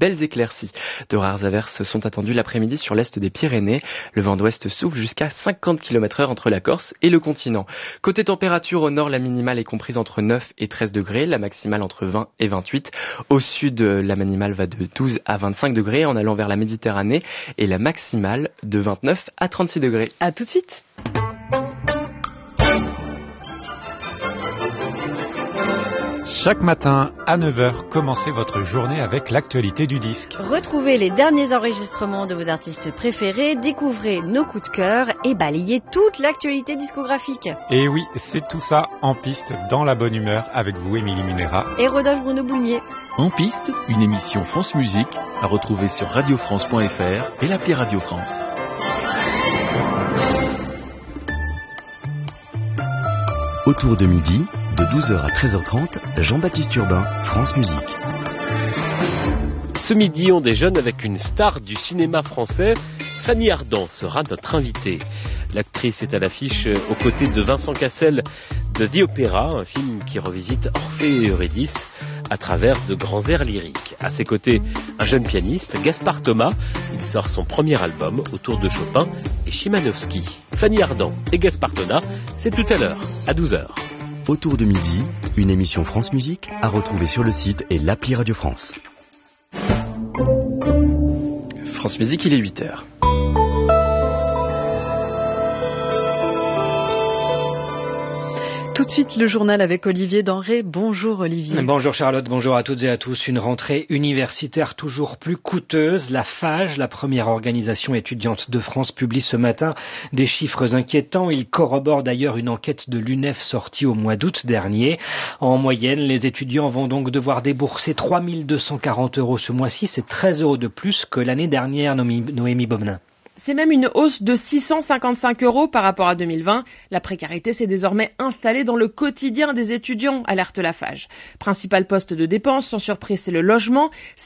belles éclaircies. De rares averses sont attendues l'après-midi sur l'est des Pyrénées. Le vent d'ouest souffle jusqu'à 50 km/h entre la Corse et le continent. Côté température, au nord, la minimale est comprise entre 9 et 13 degrés, la maximale entre 20 et 28. Au sud, la minimale va de 12 à 25 degrés en allant vers la Méditerranée et la maximale de 29 à 36 degrés. À tout de suite. Chaque matin à 9h, commencez votre journée avec l'actualité du disque. Retrouvez les derniers enregistrements de vos artistes préférés, découvrez nos coups de cœur et balayez toute l'actualité discographique. Et oui, c'est tout ça en piste, dans la bonne humeur, avec vous, Émilie Munera. Et Rodolphe Bruno Boulmier. En piste, une émission France Musique à retrouver sur radiofrance.fr et l'appli Radio France. Autour de midi, de 12h à 13h30, Jean-Baptiste Urbain, France Musique. Ce midi, on déjeune avec une star du cinéma français. Fanny Ardant sera notre invitée. L'actrice est à l'affiche aux côtés de Vincent Cassel de The Opera, un film qui revisite Orphée et Eurydice à travers de grands airs lyriques. À ses côtés, un jeune pianiste, Gaspard Thomas. Il sort son premier album autour de Chopin et Chimanovski. Fanny Ardant et Gaspard Thomas, c'est tout à l'heure, à 12h. Autour de midi, une émission France Musique à retrouver sur le site et l'appli Radio France. France Musique, il est 8h. Tout de suite, le journal avec Olivier Denré. Bonjour Olivier. Bonjour Charlotte, bonjour à toutes et à tous. Une rentrée universitaire toujours plus coûteuse. La FAGE, la première organisation étudiante de France, publie ce matin des chiffres inquiétants. Il corrobore d'ailleurs une enquête de l'UNEF sortie au mois d'août dernier. En moyenne, les étudiants vont donc devoir débourser 3 240 € ce mois-ci. C'est 13 € de plus que l'année dernière, Noémie Bovenin. C'est même une hausse de 655 € par rapport à 2020. La précarité s'est désormais installée dans le quotidien des étudiants, alerte la FAGE. Principal poste de dépense, sans surprise, c'est le logement.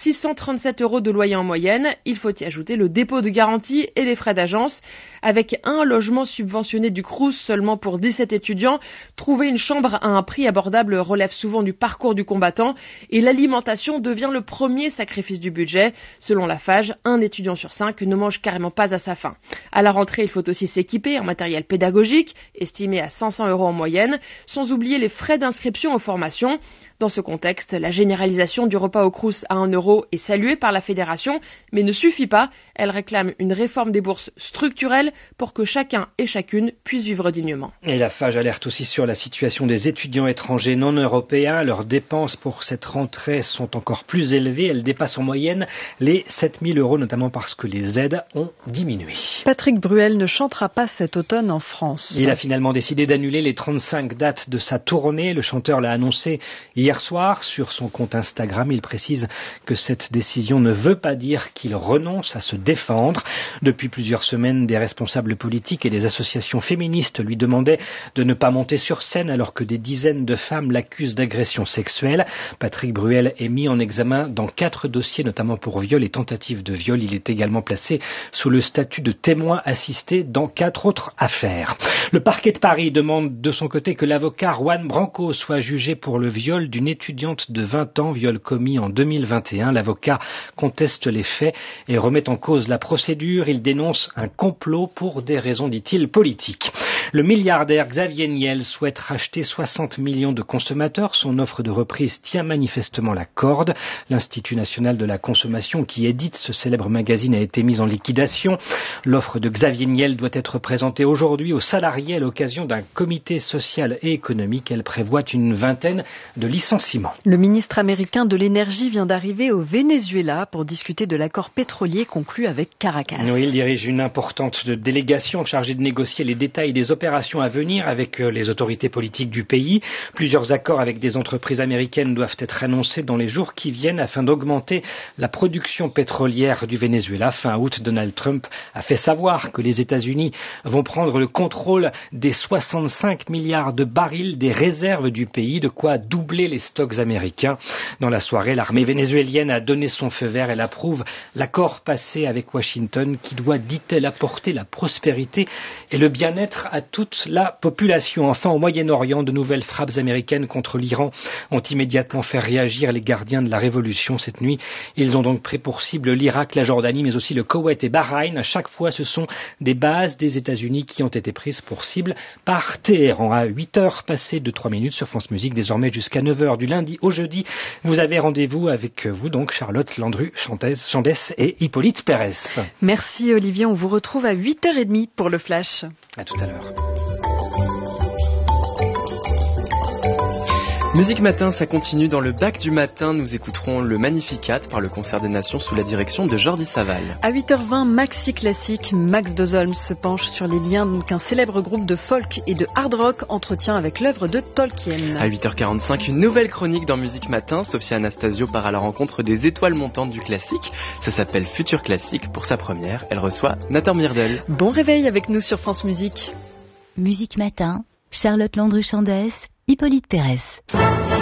637 € de loyer en moyenne. Il faut y ajouter le dépôt de garantie et les frais d'agence. Avec un logement subventionné du Crous seulement pour 17 étudiants, trouver une chambre à un prix abordable relève souvent du parcours du combattant. Et l'alimentation devient le premier sacrifice du budget. Selon la FAGE, un étudiant sur 5 ne mange carrément pas à sa faim. À la rentrée, il faut aussi s'équiper en matériel pédagogique, estimé à 500 € en moyenne, sans oublier les frais d'inscription aux formations. Dans ce contexte, la généralisation du repas au Crous à 1 € est saluée par la fédération, mais ne suffit pas. Elle réclame une réforme des bourses structurelle pour que chacun et chacune puisse vivre dignement. Et la FAGE alerte aussi sur la situation des étudiants étrangers non européens. Leurs dépenses pour cette rentrée sont encore plus élevées. Elles dépassent en moyenne les 7 000 €, notamment parce que les aides ont diminué. Patrick Bruel ne chantera pas cet automne en France. Il a finalement décidé d'annuler les 35 dates de sa tournée. Le chanteur l'a annoncé hier soir sur son compte Instagram. Il précise que cette décision ne veut pas dire qu'il renonce à se défendre. Depuis plusieurs semaines, des responsables politiques et des associations féministes lui demandaient de ne pas monter sur scène alors que des dizaines de femmes l'accusent d'agression sexuelle. Patrick Bruel est mis en examen dans 4 dossiers, notamment pour viol et tentative de viol. Il est également placé sous le statut de témoin assisté dans 4 autres affaires. Le parquet de Paris demande de son côté que l'avocat Juan Branco soit jugé pour le viol d'une étudiante de 20 ans, viol commis en 2021. L'avocat conteste les faits et remet en cause la procédure. Il dénonce un complot pour des raisons, dit-il, politiques. Le milliardaire Xavier Niel souhaite racheter 60 millions de consommateurs. Son offre de reprise tient manifestement la corde. L'Institut national de la consommation qui édite ce célèbre magazine a été mise en liquidation. L'offre de Xavier Niel doit être présentée aujourd'hui aux salariés à l'occasion d'un comité social et économique. Elle prévoit une vingtaine de licenciements. Le ministre américain de l'énergie vient d'arriver au Venezuela pour discuter de l'accord pétrolier conclu avec Caracas. Oui, il dirige une importante délégation chargée de négocier les détails des opérations à venir avec les autorités politiques du pays. Plusieurs accords avec des entreprises américaines doivent être annoncés dans les jours qui viennent afin d'augmenter la production pétrolière du Venezuela. Fin août, Donald Trump a fait savoir que les États-Unis vont prendre le contrôle des 65 milliards de barils des réserves du pays, de quoi doubler les les stocks américains. Dans la soirée, l'armée vénézuélienne a donné son feu vert. Elle approuve l'accord passé avec Washington qui doit, dit-elle, apporter la prospérité et le bien-être à toute la population. Enfin, au Moyen-Orient, de nouvelles frappes américaines contre l'Iran ont immédiatement fait réagir les gardiens de la révolution cette nuit. Ils ont donc pris pour cible l'Irak, la Jordanie, mais aussi le Koweït et Bahreïn. À chaque fois, ce sont des bases des États-Unis qui ont été prises pour cible par Téhéran. À 8h passées de 3 minutes sur France Musique, désormais jusqu'à 9h du lundi au jeudi. Vous avez rendez-vous avec vous, donc, Charlotte Landru-Chandès et Hippolyte Pérez. Merci Olivier, on vous retrouve à 8h30 pour le Flash. À tout à l'heure. Musique Matin, ça continue dans le bac du matin. Nous écouterons le Magnificat par le Concert des Nations sous la direction de Jordi Saval. À 8h20, Maxi Classique, Max Dozolm se penche sur les liens qu'un célèbre groupe de folk et de hard rock entretient avec l'œuvre de Tolkien. À 8h45, une nouvelle chronique dans Musique Matin. Sophia Anastasio part à la rencontre des étoiles montantes du classique. Ça s'appelle Futur Classique. Pour sa première, elle reçoit Nathan Myrdal. Bon réveil avec nous sur France Musique. Musique Matin, Charlotte Landru-Chandès, Hippolyte Pérez.